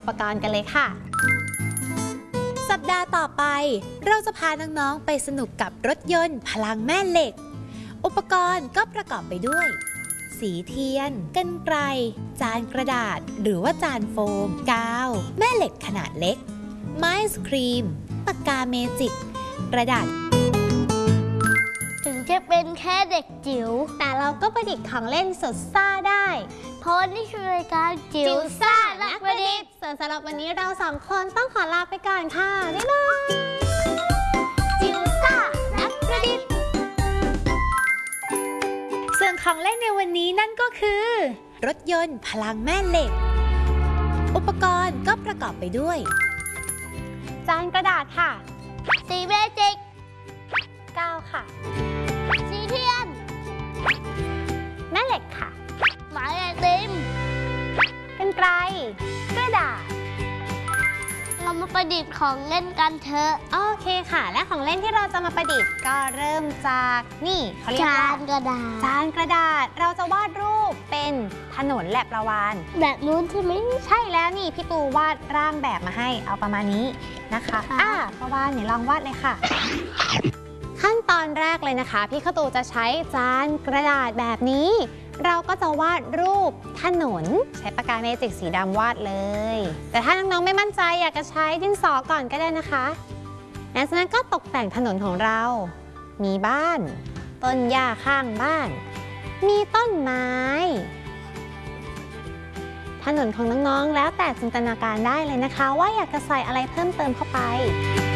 อุปกรณ์กันเลยค่ะสัปดาห์ต่อไปเราจะพาน้องๆไปสนุกกับรถยนต์พลังแม่เหล็กอุปกรณ์ก็ประกอบไปด้วยสีเทียนกรรไกรจานกระดาษหรือว่าจานโฟมกาวแม่เหล็กขนาดเล็กไม้สครีมปากกาเมจิกกระดาษถึงจะเป็นแค่เด็กจิ๋วแต่เราก็ประดิษฐ์ของเล่นสุดซ่าได้เพราะนี่คือรายการจิ๋วซ่านักประดิษฐ์ส่วนสำหรับวันนี้เราสองคนต้องขอลาไปก่อนค่ะบ๊ายบายจิ๋วซ่านักประดิษฐ์ส่วนของเล่นในวันนี้นั่นก็คือรถยนต์พลังแม่เหล็กอุปกรณ์ก็ประกอบไปด้วยจานกระดาษค่ะสีเมจิกกาวค่ะสีเทียนแม่เหล็กค่ะหมายไอติมกรรไกรกระดาษเรามาประดิษฐ์ของเล่นกันเถอะโอเคค่ะและของเล่นที่เราจะมาประดิษฐ์ก็เริ่มจากนี่เขาเรียกว่าจานกระดาษเราจะวาดรูปเป็นถนนและประวานแบบนู้นใช่ไหมใช่แล้วนี่พี่ตูวาดร่างแบบมาให้เอาประมาณนี้นะคะประวานเนี่ยลองวาดเลยค่ะขั้นตอนแรกเลยนะคะพี่ข้าวตูจะใช้จานกระดาษแบบนี้เราก็จะวาดรูปถนนใช้ปากกาเมจิกสีดำวาดเลยแต่ถ้าน้องๆไม่มั่นใจอยากจะใช้ดินสอก่อนก็ได้นะคะหลังจากนั้นก็ตกแต่งถนนของเรามีบ้านต้นหญ้าข้างบ้านมีต้นไม้ถนนของน้องๆแล้วแต่จินตนาการได้เลยนะคะว่าอยากจะใส่อะไรเพิ่มเติมเข้าไป